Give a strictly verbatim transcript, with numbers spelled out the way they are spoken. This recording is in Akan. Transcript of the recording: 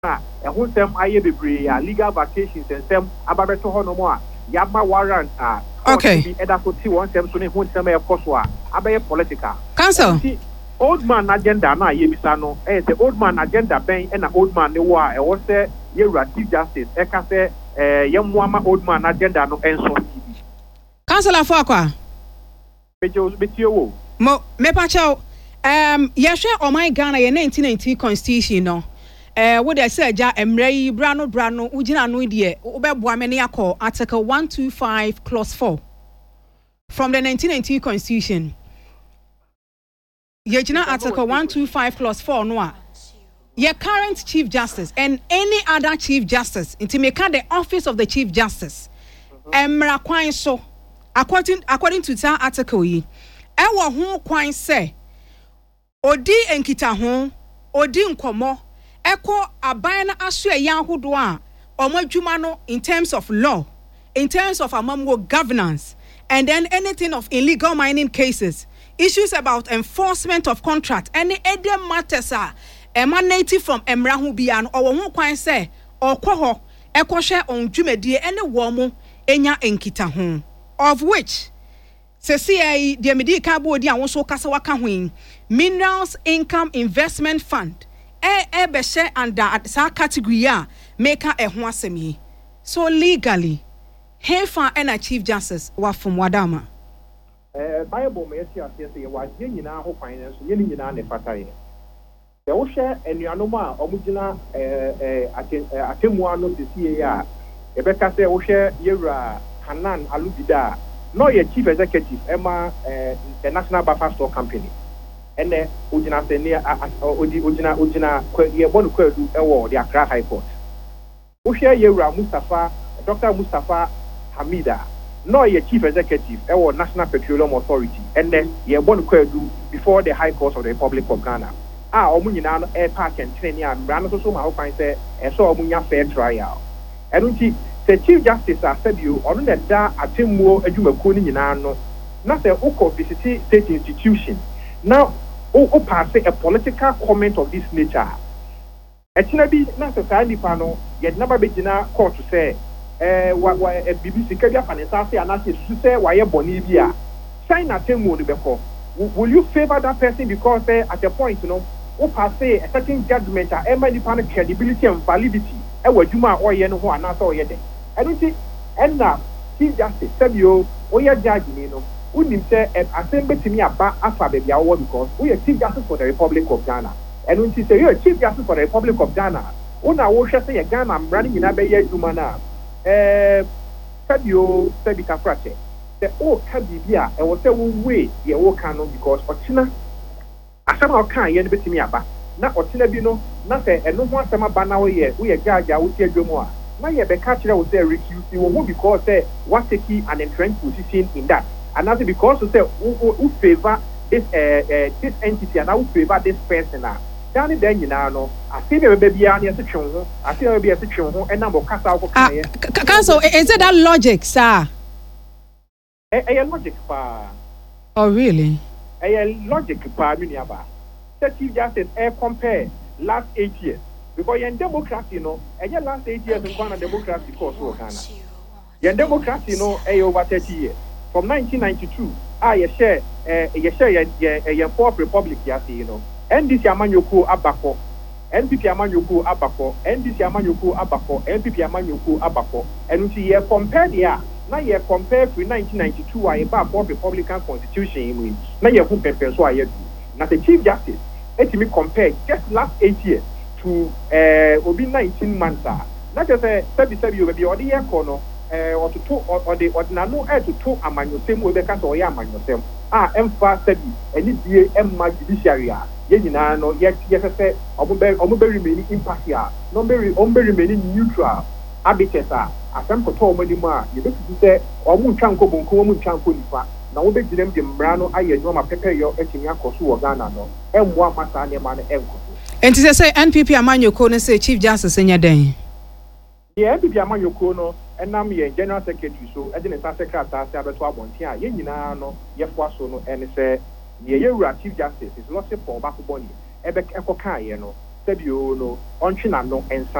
ɛho nsɛm ayɛ bebree a legal vacations nsɛm ababeto hɔ no mo a yaba warrant a okay bi ɛda so ti wɔn nsɛm so ne ho nsɛm ɛkɔ so a abɛyɛ political council old man agenda na yebisa no ɛyɛ sɛ old man agenda bɛn ɛna old man ne wo a ɛwɔ sɛ yɛwura chief justice ɛka sɛ ɛɛ yɛmmoa ma old man agenda no ɛnso tibi council afọ akwa bejo betie wo mo mepa kyɛw um yɛhwɛ ɔman Ghana yɛ nineteen ninety constitution no eh wo de say ja emra yi bra no bra no ugina no die wo be boa me ne akọ article one twenty-five clause four from the nineteen ninety constitution yegina article one twenty-five clause four no a your current chief justice and any other chief justice into make the office of the chief justice emra kwan so according according to that article yi e wo ho kwan say odi enkita ho odi nkomo eko aban na aso eyan hodo a omadwuma no in terms of law, in terms of amamwo governance, and then anything of illegal mining cases, issues about enforcement of contract, any other matters are emanating from emrahu bian or won kwan say or kwo eko hwe on dwumadie any womo enya enkita ho, of which se C I A the medi ka bo di awon so kasa waka ho Minerals Income Investment Fund e e be share under sa category a make a ho asem yi. So legally hefa and a chief justice wa from wadama eh bible me yesi ase se wa je nyina ho finance ye ni nyina ne fatare se wo hwe enuanom a omugina eh eh atemu ano sisi ya e be ka se wo hwe yewura Hanan Alubida no ye chief executive ema eh, the National Buffer Store Company ene ojina se ne odi ojina ojina ye bonu kwadu ewo the Accra High Court wo hwe yewura Mustafa Doctor Mustafa Hamida no ye chief executive ewo National Petroleum Authority ene ye bonu kwadu before the High Court of the Republic of Ghana ah omu nyina no air park and train ya mbra no so ma ho fan say e so omu nya fair trial enu nti the chief justice asabio ono na da atemmuo adwumakuo ni nyina no na say uko visit state institution now o pass a political comment of this nature etina bi na say sa nipa no ye na ba begina court say eh wa wa B B C ka bia fanesa say anase su say wa ye boni bi a sign atemmuo no beko will you favor that person because uh, at a point you know o pass a certain judgment a e nipa no credibility and validity e wadwuma o ye no ho anasa o ye den I don't think and now chief justice sabio o ye judge ni no unim say assembly betimi aba afa be bia wo because we are chief justice for the Republic of Ghana and when she say you are chief justice for the Republic of Ghana una wo hwe say Ghana mra ni nyina be ye adwuma na eh sabio sabi ka frache the o ka bibia e wo say wo we ye wo ka no because otina asama o kan ye no betimi aba na otina bi no na say eno ho asama ba na wo ye wo ye judge a wo ti adwomu a na ye be catch there will say recuse you because say what taking an entrenched position in that and that's because you say who favor this uh, uh, this entity and who favor this person now dan then you know I see the baby and yes twon I see baby yes twon and number kasa ko kan ye council is it that logic sir eh eh logic pa oh really eh logic pa mi ni aba the chief justice eh compare last eight years because your democracy no and your last eight years in Ghana democracy course for Ghana your democracy no eh over thirty years from nineteen ninety-two ah you share eh you share your your fourth republic ya see you know N D C amanyoko abako N P P amanyoko abako N D C amanyoko abako N P P amanyoko abako and you see compare there now you compare with nineteen ninety-two ah about fourth republican constitution in now you who pepper so I now the chief justice let me compare just last eight years to uh obi nineteen months ah na just say sebi sebi you be odi ye ko no eh or to to or the ordinary eh to to amanyosem we be ka so ye amanyosem ah emfa sebi eni die emma judiciary ah ye nyina no ye ye say omo be omo be remain impartial no be omo be remain neutral habitat ah asem ko to omo ni mu ah ye be tu say omo ntwa nko bonko omo ntwa nko nifa na wo be ginem de mmra no aye nyoma pepe yo etimi akoso wo Ghana no emmo amasa ne ma no enko. And to say N P P amanyoko no say chief justice enya den. Yeah, N P P amanyoko no enam ye general secretary so e de ne secretary ta abeto abonten a ye nyina no ye fo aso no ene say ye yewura chief justice is not for back body e be ekoka ye no said you know, on China no and